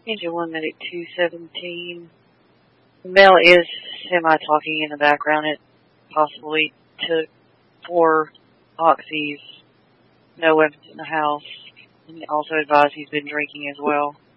Engine 1 Medic 217. The male is semi-talking in the background. It possibly took 4 oxys, no weapons in the house. And also advised he's been drinking as well.